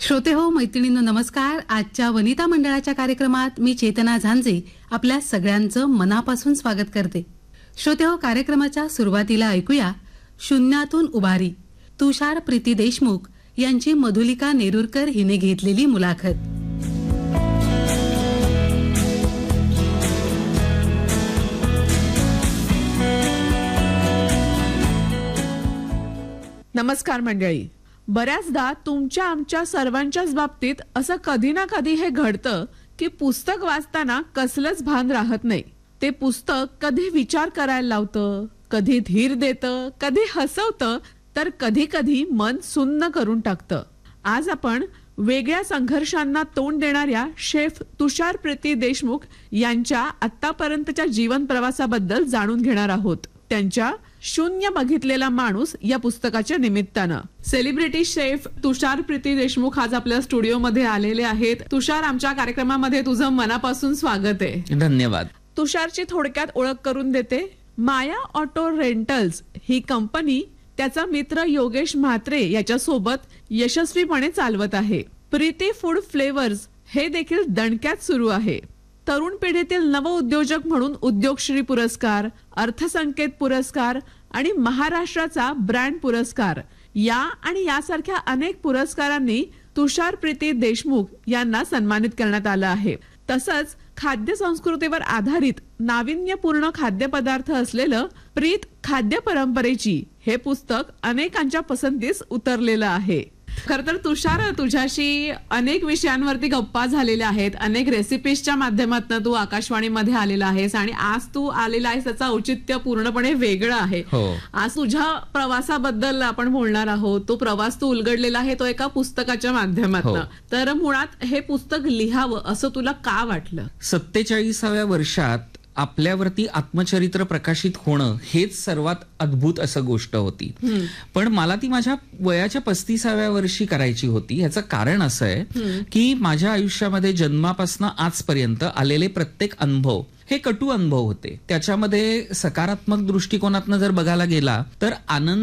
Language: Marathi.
श्रोते हो, मैत्रिणींनो नमस्कार. आजच्या वनिता मंडळाच्या कार्यक्रमात मी चेतना झांजे आपल्या सगळ्यांचं मनापासून स्वागत करते. श्रोते हो, कार्यक्रमाच्या सुरुवातीला ऐकूया शून्यातून उभारी, तुषार प्रीती देशमुख यांची मधुलिका नेरुरकर हिने घेतलेली मुलाखत. नमस्कार मंडळी. बऱ्याचदा तुमच्या आमच्या सर्वांच्याच बाबतीत असं कधी ना कधी हे घडतं की पुस्तक वाचताना कसलंच भान राहत नाही. ते पुस्तक कधी विचार करायला लावतं, कधी धीर देतं, कधी हसवतं, तर कधी कधी मन सुन्न करून टाकतं. आज आपण वेगळ्या संघर्षांना तोंड देणाऱ्या शेफ तुषार प्रीती देशमुख यांच्या आतापर्यंतच्या जीवन प्रवासाबद्दल जाणून घेणार आहोत. त्यांच्या शून्य बघितलेला माणूस या पुस्तकाच्या निमित्तानं सेलिब्रिटी शेफ तुषार प्रीती देशमुख आज आपल्या स्टुडिओमध्ये आलेले आहेत. तुषार, आमच्या कार्यक्रमामध्ये तुझं मनापासून स्वागत आहे. धन्यवाद. तुषारची थोडक्यात ओळख करून देते. माया ऑटो रेंटल्स ही कंपनी त्याचा मित्र योगेश म्हात्रे याच्यासोबत यशस्वीपणे चालवत आहे. प्रीती फूड फ्लेवर्स हे देखील दणक्यात सुरू आहे. तरुण पिढीतील नवउद्योजक म्हणून उद्योगश्री पुरस्कार, अर्थसंकेत पुरस्कार आणि महाराष्ट्राचा ब्रँड पुरस्कार यासारख्या अनेक पुरस्कारांनी तुषार प्रीती देशमुख यांना सन्मानित करण्यात आलं आहे. तसंच खाद्य संस्कृतीवर आधारित नाविन्यपूर्ण खाद्यपदार्थ असलेलं प्रीत खाद्य परंपरेची हे पुस्तक अनेकांच्या पसंतीस उतरलेलं आहे. खर तर तुषार, तुझ्याशी अनेक विषयांवरती गप्पा झालेल्या आहेत. अनेक रेसिपीजच्या माध्यमातून तू आकाशवाणीमध्ये आलेला आहेस आणि आज तू आलेला आहेस त्याचं औचित्य पूर्णपणे वेगळं आहे. आज तुझ्या प्रवासाबद्दल आपण बोलणार आहोत. तो प्रवास तू उलगडलेला आहे तो एका पुस्तकाच्या माध्यमातून. तर मुळात हे पुस्तक लिहावं असं तुला का वाटलं? 47व्या वर्षात आपल्यावरती आत्मचरित्र प्रकाशित होणं हेच सर्वात अद्भुत असं गोष्ट होती. पण मला ती माझ्या वयाच्या 35व्या वर्षी करायची होती. ह्याचं कारण असं आहे की माझ्या आयुष्यामध्ये जन्मापासून आजपर्यंत आलेले प्रत्येक अनुभव हे कटू अनुभव होते. त्याच्यामध्ये सकारात्मक दृष्टिकोनातनं जर बघायला गेला तर आनंद